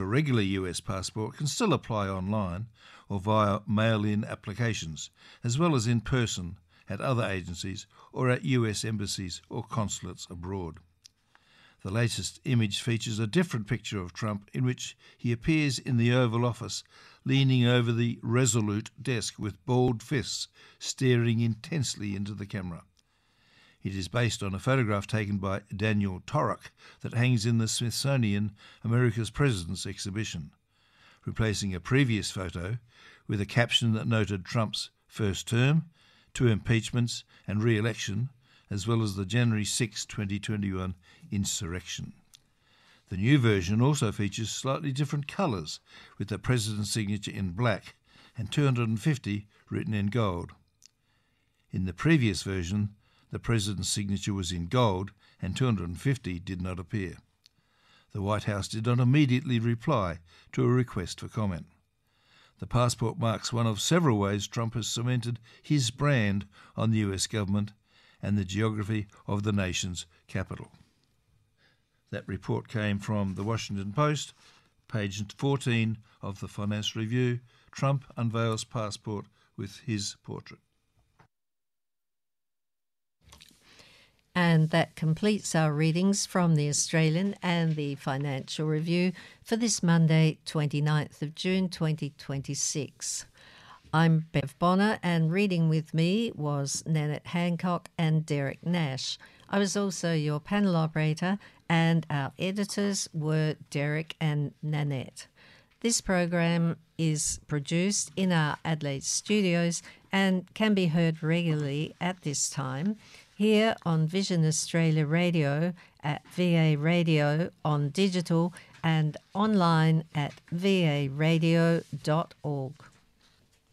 regular US passport can still apply online or via mail-in applications, as well as in person at other agencies or at US embassies or consulates abroad. The latest image features a different picture of Trump in which he appears in the Oval Office leaning over the resolute desk with balled fists, staring intensely into the camera. It is based on a photograph taken by Daniel Torok that hangs in the Smithsonian America's Presidents exhibition, replacing a previous photo with a caption that noted Trump's first term, 2 impeachments and re-election, as well as the January 6, 2021 insurrection. The new version also features slightly different colours, with the president's signature in black and 250 written in gold. In the previous version, the president's signature was in gold and 250 did not appear. The White House did not immediately reply to a request for comment. The passport marks one of several ways Trump has cemented his brand on the US government and the geography of the nation's capital. That report came from the Washington Post, page 14 of the Financial Review. Trump unveils passport with his portrait. And that completes our readings from the Australian and the Financial Review for this Monday, 29th of June 2026. I'm Bev Bonner, and reading with me was Nanette Hancock and Derek Nash. I was also your panel operator, and our editors were Derek and Nanette. This program is produced in our Adelaide studios and can be heard regularly at this time here on Vision Australia Radio, at VA Radio on digital, and online at varadio.org.